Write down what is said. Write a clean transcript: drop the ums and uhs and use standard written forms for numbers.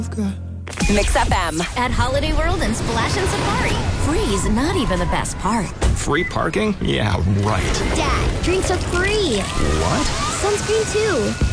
Mix FM. At Holiday World and Splash and Safari. Free's not even the best part. Free parking? Yeah, right. Dad, drinks are free. What? Sunscreen too.